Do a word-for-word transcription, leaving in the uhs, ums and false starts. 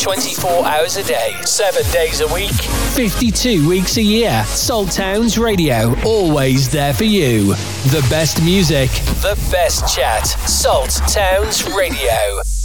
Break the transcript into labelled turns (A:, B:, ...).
A: twenty-four hours a day, seven days a week, fifty-two weeks a year. Salt Towns Radio, always there for you. The best music, the best chat. Salt Towns Radio.